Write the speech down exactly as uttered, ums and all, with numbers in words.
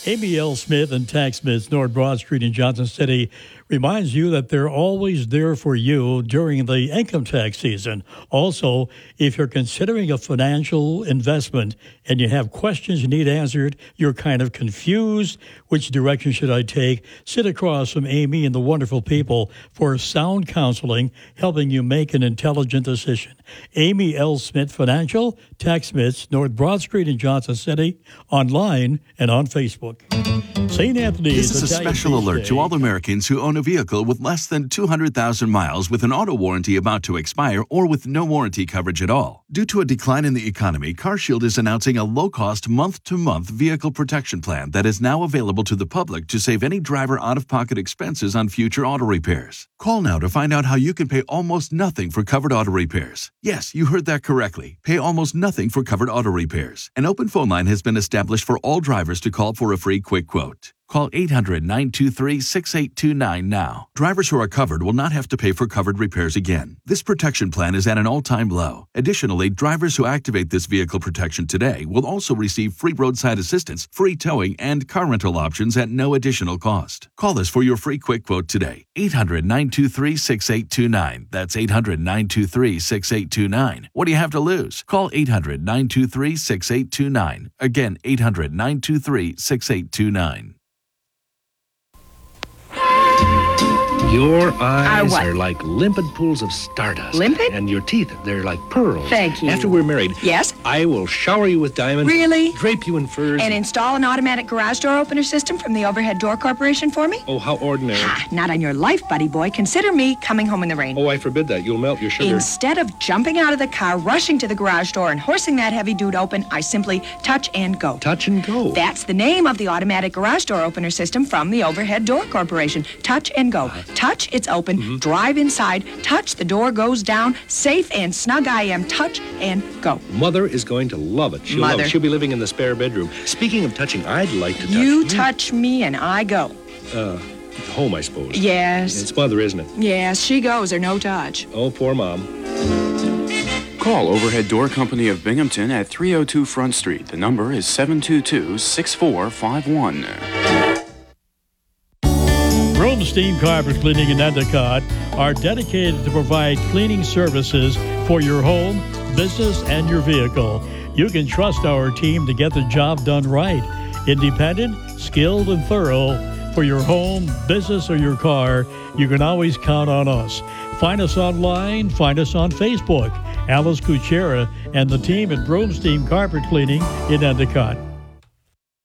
Amy L. Smith and Tax Smiths, North Broad Street in Johnson City, reminds you that they're always there for you during the income tax season. Also, if you're considering a financial investment and you have questions you need answered, you're kind of confused, which direction should I take? Sit across from Amy and the wonderful people for sound counseling, helping you make an intelligent decision. Amy L. Smith Financial, Tax Smiths, North Broad Street in Johnson City, online and on Facebook. Saint Anthony's. This is a special alert to all Americans who own a vehicle with less than two hundred thousand miles with an auto warranty about to expire or with no warranty coverage at all. Due to a decline in the economy, CarShield is announcing a low-cost month-to-month vehicle protection plan that is now available to the public to save any driver out-of-pocket expenses on future auto repairs. Call now to find out how you can pay almost nothing for covered auto repairs. Yes, you heard that correctly. Pay almost nothing for covered auto repairs. An open phone line has been established for all drivers to call for a free quick quote. Call eight hundred, nine two three, six eight two nine now. Drivers who are covered will not have to pay for covered repairs again. This protection plan is at an all-time low. Additionally, drivers who activate this vehicle protection today will also receive free roadside assistance, free towing, and car rental options at no additional cost. Call us for your free quick quote today. eight hundred, nine two three, six eight two nine. That's eight hundred, nine two three, six eight two nine. What do you have to lose? Call eight hundred, nine two three, six eight two nine. Again, eight hundred, nine two three, six eight two nine. Your eyes what? are like limpid pools of stardust. Limpid? And your teeth, they're like pearls. Thank you. After we're married, Yes? I will shower you with diamonds. Really? Drape you in furs. And install an automatic garage door opener system from the Overhead Door Corporation for me? Oh, how ordinary. Ah, not on your life, buddy boy. Consider me coming home in the rain. Oh, I forbid that. You'll melt your sugar. Instead of jumping out of the car, rushing to the garage door, and horsing that heavy dude open, I simply touch and go. Touch and go. That's the name of the automatic garage door opener system from the Overhead Door Corporation. Touch and go. Touch, it's open. Mm-hmm. Drive inside. Touch, the door goes down. Safe and snug I am. Touch and go. Mother is going to love it. She'll Mother. love it. She'll be living in the spare bedroom. Speaking of touching, I'd like to touch You touch me and I go. Uh, home, I suppose. Yes. It's Mother, isn't it? Yes, she goes or no touch. Oh, poor Mom. Call Overhead Door Company of Binghamton at three oh two Front Street. The number is seven two two, six four five one. Broom Steam Carpet Cleaning in Endicott are dedicated to provide cleaning services for your home, business, and your vehicle. You can trust our team to get the job done right. Independent, skilled, and thorough. For your home, business, or your car, you can always count on us. Find us online, find us on Facebook. Alice Kuchera and the team at Broom Steam Carpet Cleaning in Endicott.